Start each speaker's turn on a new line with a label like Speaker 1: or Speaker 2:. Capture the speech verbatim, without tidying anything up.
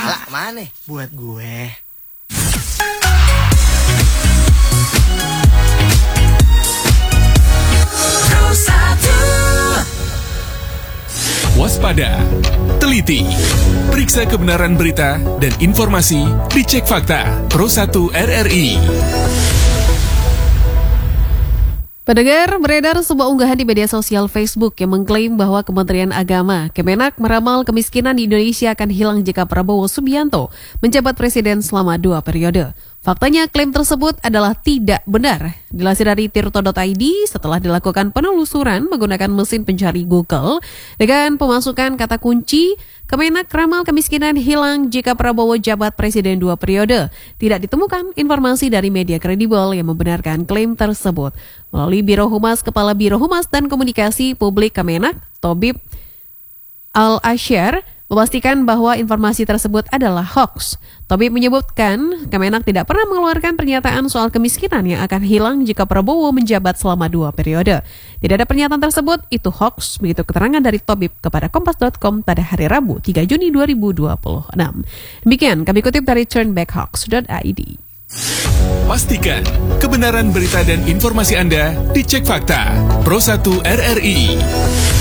Speaker 1: Lah, mana?
Speaker 2: Buat gue.
Speaker 3: Waspada, teliti, periksa kebenaran berita dan informasi, dicek fakta. Pro satu R R I.
Speaker 4: Pendengar, beredar sebuah unggahan di media sosial Facebook yang mengklaim bahwa Kementerian Agama, Kemenak meramal kemiskinan di Indonesia akan hilang jika Prabowo Subianto menjabat presiden selama dua periode. Faktanya, klaim tersebut adalah tidak benar. Dilansir dari tirto titik i d, setelah dilakukan penelusuran menggunakan mesin pencari Google, dengan pemasukan kata kunci, Kemenak ramal kemiskinan hilang jika Prabowo jabat presiden dua periode. Tidak ditemukan informasi dari media kredibel yang membenarkan klaim tersebut. Melalui Biro Humas, Kepala Biro Humas dan Komunikasi Publik Kemenak, Tobib Al-Asyar, memastikan bahwa informasi tersebut adalah hoax. Tobib menyebutkan, Kemenak tidak pernah mengeluarkan pernyataan soal kemiskinan yang akan hilang jika Prabowo menjabat selama dua periode. Tidak ada pernyataan tersebut, itu hoax, begitu keterangan dari Tobib kepada kompas titik com pada hari Rabu, tiga Juni dua ribu dua puluh enam. Demikian kami kutip dari turnbackhoax titik i d.
Speaker 3: Pastikan kebenaran berita dan informasi Anda dicek fakta. Pro satu R R I.